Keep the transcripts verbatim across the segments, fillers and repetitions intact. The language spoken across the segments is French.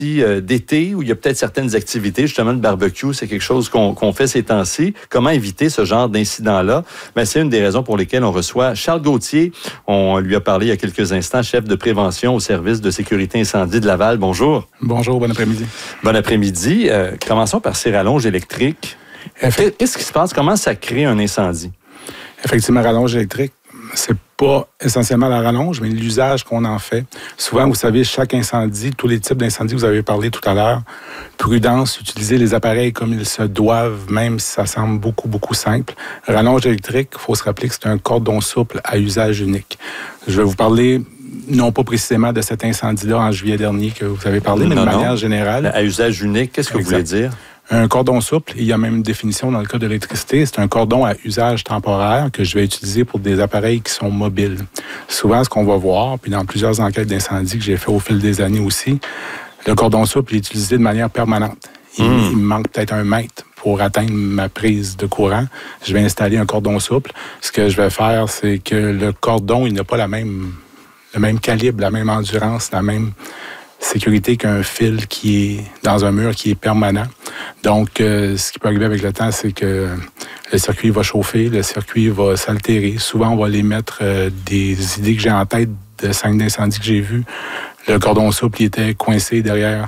d'été où il y a peut-être certaines activités, justement le barbecue, c'est quelque chose qu'on, qu'on fait ces temps-ci. Comment éviter ce genre d'incident-là? Ben, c'est une des raisons pour lesquelles on reçoit Charles Gauthier. On lui a parlé il y a quelques instants, chef de prévention au service de sécurité incendie de Laval. Bonjour. Bonjour, bon après-midi. Bon après-midi. Euh, commençons par ces rallonges électriques. Effect... Qu'est-ce qui se passe? Comment ça crée un incendie? Effectivement, rallonge électrique, c'est pas essentiellement la rallonge, mais l'usage qu'on en fait. Souvent, vous savez, chaque incendie, tous les types d'incendies, vous avez parlé tout à l'heure, prudence, utiliser les appareils comme ils se doivent, même si ça semble beaucoup, beaucoup simple. Rallonge électrique, il faut se rappeler que c'est un cordon souple à usage unique. Je vais vous parler, non pas précisément de cet incendie-là en juillet dernier que vous avez parlé, mais non, de non. manière générale. À usage unique, qu'est-ce que exact. Vous voulez dire? Un cordon souple, il y a même une définition dans le cas de l'électricité, c'est un cordon à usage temporaire que je vais utiliser pour des appareils qui sont mobiles. Souvent, ce qu'on va voir, puis dans plusieurs enquêtes d'incendie que j'ai fait au fil des années aussi, le cordon souple est utilisé de manière permanente. Il, mmh. il me manque peut-être un mètre pour atteindre ma prise de courant. Je vais installer un cordon souple. Ce que je vais faire, c'est que le cordon, il n'a pas la même, le même calibre, la même endurance, la même sécurité qu'un fil qui est dans un mur qui est permanent. Donc, euh, ce qui peut arriver avec le temps, c'est que le circuit va chauffer, le circuit va s'altérer. Souvent, on va les mettre euh, des idées que j'ai en tête de scènes d'incendie que j'ai vues. Le cordon souple, il était coincé derrière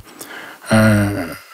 un,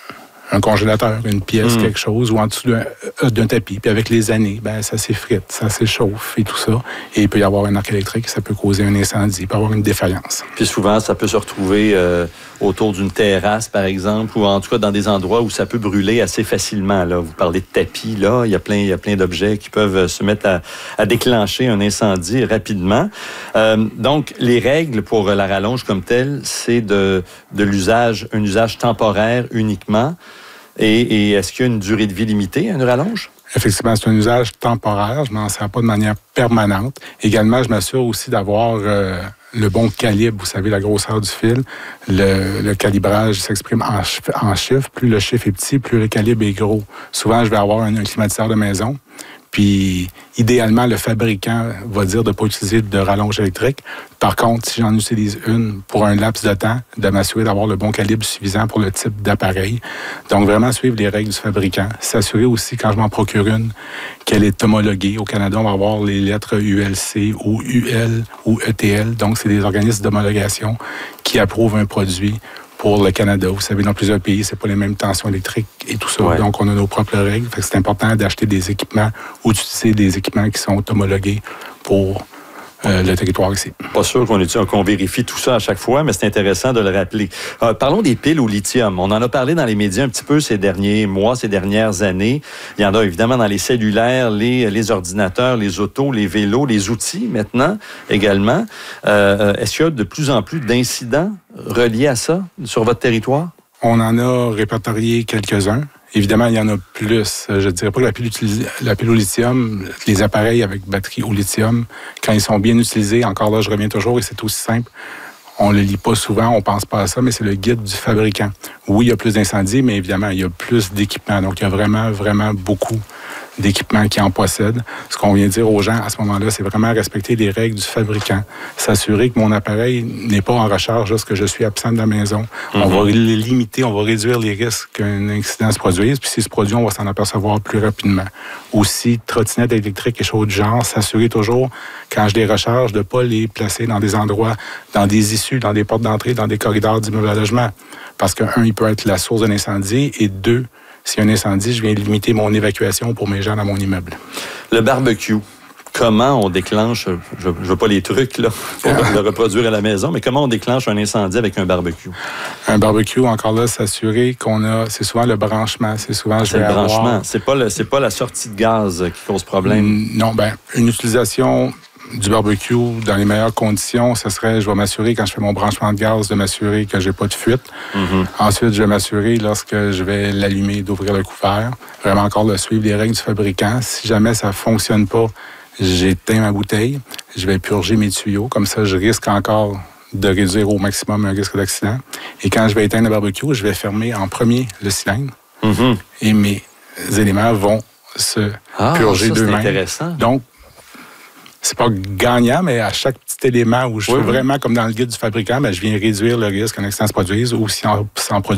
un congélateur, une pièce, mmh. quelque chose, ou en dessous d'un, d'un tapis. Puis avec les années, ben ça s'effrite, ça s'échauffe et tout ça. Et il peut y avoir un arc électrique, ça peut causer un incendie, il peut y avoir une défaillance. Puis souvent, ça peut se retrouver euh, autour d'une terrasse, par exemple, ou en tout cas dans des endroits où ça peut brûler assez facilement. Là. Vous parlez de tapis, là, il y a plein, il y a plein d'objets qui peuvent se mettre à, à déclencher un incendie rapidement. Euh, donc, les règles pour la rallonge comme telle, c'est de, de l'usage, un usage temporaire uniquement. Et, et est-ce qu'il y a une durée de vie limitée à une rallonge? Effectivement, c'est un usage temporaire. Je ne m'en sers pas de manière permanente. Également, je m'assure aussi d'avoir euh, le bon calibre. Vous savez, la grosseur du fil. Le, le calibrage s'exprime en, en chiffres. Plus le chiffre est petit, plus le calibre est gros. Souvent, je vais avoir un, un climatiseur de maison. Puis, idéalement, le fabricant va dire de ne pas utiliser de rallonge électrique. Par contre, si j'en utilise une pour un laps de temps, de m'assurer d'avoir le bon calibre suffisant pour le type d'appareil. Donc, vraiment suivre les règles du fabricant. S'assurer aussi, quand je m'en procure une, qu'elle est homologuée. Au Canada, on va avoir les lettres U L C ou U L ou E T L. Donc, c'est des organismes d'homologation qui approuvent un produit pour le Canada. Vous savez, dans plusieurs pays, c'est pas les mêmes tensions électriques et tout ça. Ouais. Donc, on a nos propres règles. Fait que c'est important d'acheter des équipements ou d'utiliser des équipements qui sont homologués pour euh, le territoire ici. Pas sûr qu'on, est, qu'on vérifie tout ça à chaque fois, mais c'est intéressant de le rappeler. Euh, parlons des piles au lithium. On en a parlé dans les médias un petit peu ces derniers mois, ces dernières années. Il y en a évidemment dans les cellulaires, les, les ordinateurs, les autos, les vélos, les outils maintenant également. Euh, est-ce qu'il y a de plus en plus d'incidents reliés à ça sur votre territoire? On en a répertorié quelques-uns. Évidemment, il y en a plus. Je ne dirais pas que la pile, utilisée, la pile au lithium, les appareils avec batterie au lithium, quand ils sont bien utilisés, encore là, je reviens toujours, et c'est aussi simple, on ne le lit pas souvent, on ne pense pas à ça, mais c'est le guide du fabricant. Oui, il y a plus d'incendies, mais évidemment, il y a plus d'équipements. Donc, il y a vraiment, vraiment beaucoup d'équipements qui en possèdent. Ce qu'on vient dire aux gens à ce moment-là, c'est vraiment respecter les règles du fabricant. S'assurer que mon appareil n'est pas en recharge lorsque je suis absent de la maison. Mm-hmm. On va les limiter, on va réduire les risques qu'un incident se produise. Puis si ce produit, on va s'en apercevoir plus rapidement. Aussi, trottinettes électriques et choses de genre, s'assurer toujours, quand je les recharge, de ne pas les placer dans des endroits, dans des issues, dans des portes d'entrée, dans des corridors d'immeubles à logement. Parce que, un, il peut être la source d'un incendie, et deux, s'il y a un incendie, je viens limiter mon évacuation pour mes gens dans mon immeuble. Le barbecue, comment on déclenche, je ne veux pas les trucs là, pour ah. le reproduire à la maison, mais comment on déclenche un incendie avec un barbecue? Un barbecue, encore là, s'assurer qu'on a, c'est souvent le branchement, c'est souvent... Je c'est vais le branchement, avoir... c'est pas, le, c'est pas la sortie de gaz qui cause problème? Non, bien, une utilisation du barbecue dans les meilleures conditions, ce serait, je vais m'assurer quand je fais mon branchement de gaz, de m'assurer que j'ai pas de fuite. Mm-hmm. Ensuite, je vais m'assurer lorsque je vais l'allumer d'ouvrir le couvert. Vraiment encore de suivre les règles du fabricant. Si jamais ça fonctionne pas, j'éteins ma bouteille, je vais purger mes tuyaux. Comme ça, je risque encore de réduire au maximum un risque d'accident. Et quand je vais éteindre le barbecue, je vais fermer en premier le cylindre. Mm-hmm. Et mes éléments vont se ah, purger ça, d'eux-mêmes. C'est intéressant. Donc, c'est pas gagnant, mais à chaque petit élément où je oui, fais oui. vraiment comme dans le guide du fabricant, ben, je viens réduire le risque qu'un accident se produise ou si en, si en produit